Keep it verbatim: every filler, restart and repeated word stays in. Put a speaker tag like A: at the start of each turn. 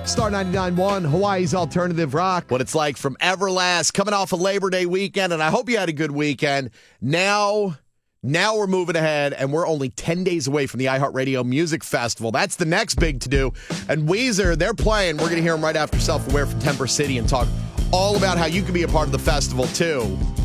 A: Star ninety-nine point one, Hawaii's Alternative Rock.
B: What it's like from Everlast, coming off a Labor Day weekend, and I hope you had a good weekend. Now, now we're moving ahead, and we're only ten days away from the iHeartRadio Music Festival. That's the next big to-do. And Weezer, they're playing. We're going to hear them right after Self-Aware from Temper City and talk all about how you can be a part of the festival, too.